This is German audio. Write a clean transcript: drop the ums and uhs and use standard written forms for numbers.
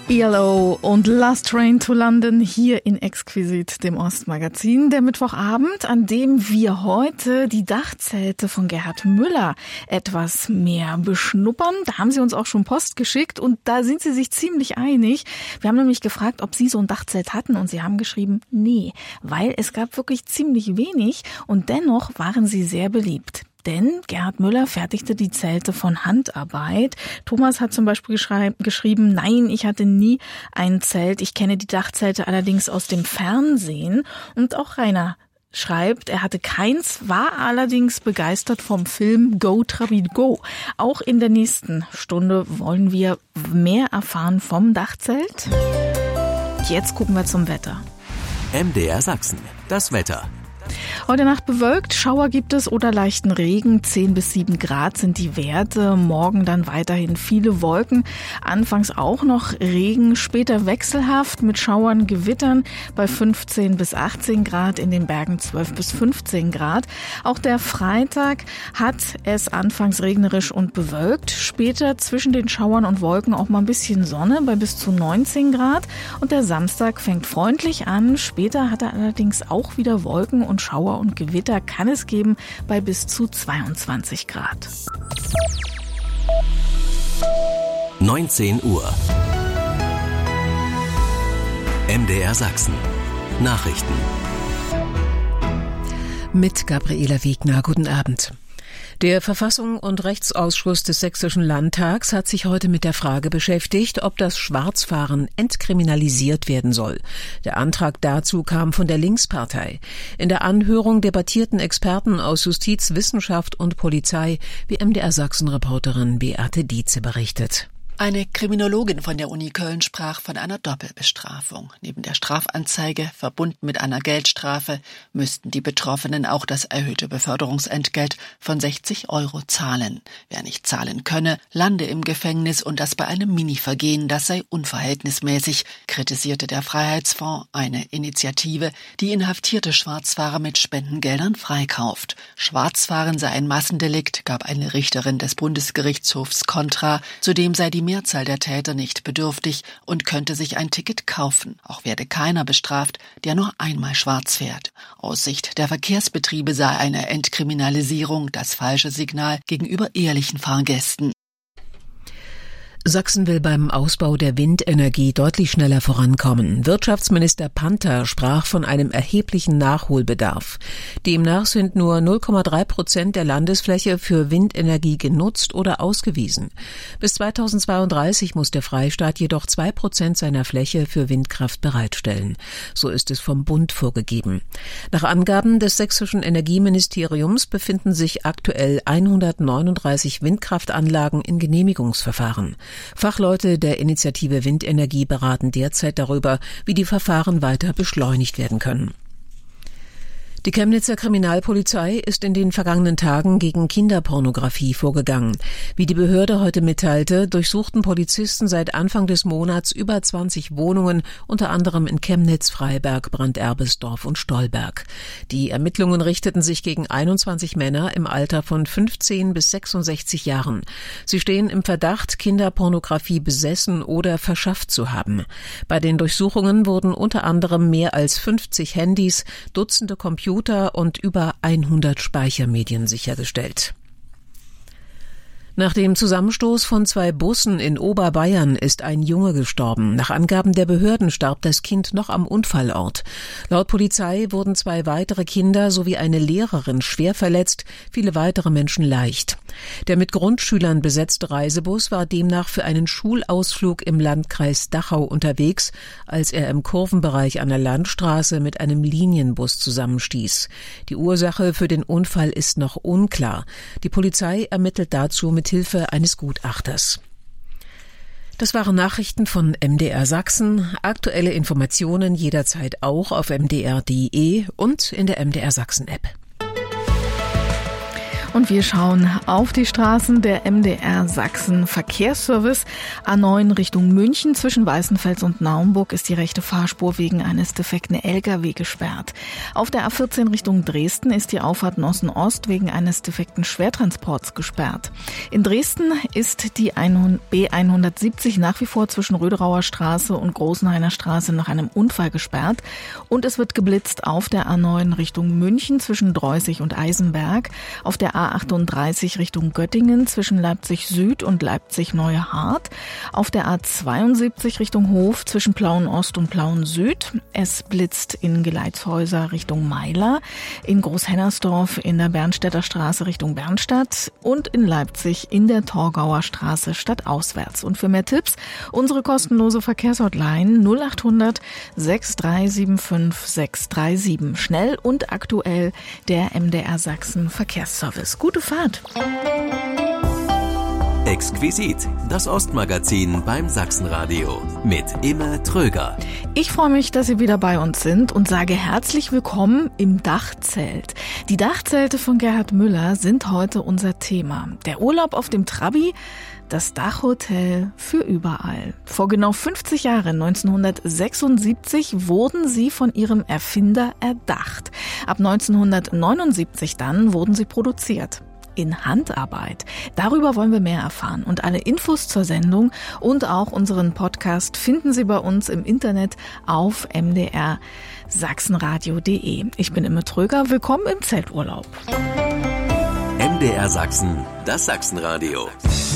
ELO und Last Train to London hier in Exquisit, dem Ostmagazin. Der Mittwochabend, an dem wir heute die Dachzelte von Gerhard Müller etwas mehr beschnuppern. Da haben Sie uns auch schon Post geschickt und da sind Sie sich ziemlich einig. Wir haben nämlich gefragt, ob Sie so ein Dachzelt hatten und Sie haben geschrieben, nee, weil es gab wirklich ziemlich wenig und dennoch waren sie sehr beliebt. Denn Gerhard Müller fertigte die Zelte von Handarbeit. Thomas hat zum Beispiel geschrieben, nein, ich hatte nie ein Zelt. Ich kenne die Dachzelte allerdings aus dem Fernsehen. Und auch Rainer schreibt, er hatte keins, war allerdings begeistert vom Film Go Trabi Go. Auch in der nächsten Stunde wollen wir mehr erfahren vom Dachzelt. Jetzt gucken wir zum Wetter. MDR Sachsen, das Wetter. Heute Nacht bewölkt, Schauer gibt es oder leichten Regen, 10 bis 7 Grad sind die Werte. Morgen dann weiterhin viele Wolken, anfangs auch noch Regen, später wechselhaft mit Schauern, Gewittern bei 15 bis 18 Grad, in den Bergen 12 bis 15 Grad. Auch der Freitag hat es anfangs regnerisch und bewölkt, später zwischen den Schauern und Wolken auch mal ein bisschen Sonne bei bis zu 19 Grad. Und der Samstag fängt freundlich an, später hat er allerdings auch wieder Wolken und Schauer und Gewitter kann es geben bei bis zu 22 Grad. 19 Uhr. MDR Sachsen. Nachrichten. Mit Gabriela Wegner. Guten Abend. Der Verfassung- und Rechtsausschuss des Sächsischen Landtags hat sich heute mit der Frage beschäftigt, ob das Schwarzfahren entkriminalisiert werden soll. Der Antrag dazu kam von der Linkspartei. In der Anhörung debattierten Experten aus Justiz, Wissenschaft und Polizei, wie MDR Sachsen-Reporterin Beate Dietze berichtet. Eine Kriminologin von der Uni Köln sprach von einer Doppelbestrafung. Neben der Strafanzeige, verbunden mit einer Geldstrafe, müssten die Betroffenen auch das erhöhte Beförderungsentgelt von 60 € zahlen. Wer nicht zahlen könne, lande im Gefängnis und das bei einem Mini-Vergehen, das sei unverhältnismäßig, kritisierte der Freiheitsfonds, eine Initiative, die inhaftierte Schwarzfahrer mit Spendengeldern freikauft. Schwarzfahren sei ein Massendelikt, gab eine Richterin des Bundesgerichtshofs Kontra, zudem sei die Mehrzahl der Täter nicht bedürftig und könnte sich ein Ticket kaufen. Auch werde keiner bestraft, der nur einmal schwarz fährt. Aus Sicht der Verkehrsbetriebe sei eine Entkriminalisierung das falsche Signal gegenüber ehrlichen Fahrgästen. Sachsen will beim Ausbau der Windenergie deutlich schneller vorankommen. Wirtschaftsminister Panther sprach von einem erheblichen Nachholbedarf. Demnach sind nur 0,3% der Landesfläche für Windenergie genutzt oder ausgewiesen. Bis 2032 muss der Freistaat jedoch 2% seiner Fläche für Windkraft bereitstellen. So ist es vom Bund vorgegeben. Nach Angaben des sächsischen Energieministeriums befinden sich aktuell 139 Windkraftanlagen in Genehmigungsverfahren. Fachleute der Initiative Windenergie beraten derzeit darüber, wie die Verfahren weiter beschleunigt werden können. Die Chemnitzer Kriminalpolizei ist in den vergangenen Tagen gegen Kinderpornografie vorgegangen. Wie die Behörde heute mitteilte, durchsuchten Polizisten seit Anfang des Monats über 20 Wohnungen, unter anderem in Chemnitz, Freiberg, Branderbesdorf und Stolberg. Die Ermittlungen richteten sich gegen 21 Männer im Alter von 15 bis 66 Jahren. Sie stehen im Verdacht, Kinderpornografie besessen oder verschafft zu haben. Bei den Durchsuchungen wurden unter anderem mehr als 50 Handys, Dutzende Computer und über 100 Speichermedien sichergestellt. Nach dem Zusammenstoß von 2 Bussen in Oberbayern ist ein Junge gestorben. Nach Angaben der Behörden starb das Kind noch am Unfallort. Laut Polizei wurden 2 weitere Kinder sowie eine Lehrerin schwer verletzt, viele weitere Menschen leicht. Der mit Grundschülern besetzte Reisebus war demnach für einen Schulausflug im Landkreis Dachau unterwegs, als er im Kurvenbereich an der Landstraße mit einem Linienbus zusammenstieß. Die Ursache für den Unfall ist noch unklar. Die Polizei ermittelt dazu mit Hilfe eines Gutachters. Das waren Nachrichten von MDR Sachsen. Aktuelle Informationen jederzeit auch auf mdr.de und in der MDR Sachsen App. Und wir schauen auf die Straßen. Der MDR Sachsen Verkehrsservice. A9 Richtung München zwischen Weißenfels und Naumburg ist die rechte Fahrspur wegen eines defekten LKW gesperrt. Auf der A14 Richtung Dresden ist die Auffahrt Nossen-Ost wegen eines defekten Schwertransports gesperrt. In Dresden ist die B170 nach wie vor zwischen Röderauer Straße und Großenhainer Straße nach einem Unfall gesperrt. Und es wird geblitzt auf der A9 Richtung München zwischen Dreußig und Eisenberg, auf der A38 Richtung Göttingen zwischen Leipzig Süd und Leipzig Neue Hart, auf der A72 Richtung Hof zwischen Plauen Ost und Plauen Süd. Es blitzt in Geleitshäuser Richtung Meiler, in Großhennersdorf in der Bernstädter Straße Richtung Bernstadt und in Leipzig in der Torgauer Straße stadtauswärts. Und für mehr Tipps unsere kostenlose Verkehrshotline 0800 6375 637. Schnell und aktuell der MDR Sachsen Verkehrsservice. Gute Fahrt! Exquisit, das Ostmagazin beim Sachsenradio mit Imme Tröger. Ich freue mich, dass Sie wieder bei uns sind und sage herzlich willkommen im Dachzelt. Die Dachzelte von Gerhard Müller sind heute unser Thema. Der Urlaub auf dem Trabi, das Dachhotel für überall. Vor genau 50 Jahren, 1976, wurden sie von ihrem Erfinder erdacht. Ab 1979 dann wurden sie produziert. In Handarbeit. Darüber wollen wir mehr erfahren. Und alle Infos zur Sendung und auch unseren Podcast finden Sie bei uns im Internet auf mdrsachsenradio.de. Ich bin Imme Tröger. Willkommen im Zelturlaub. MDR Sachsen, das Sachsenradio.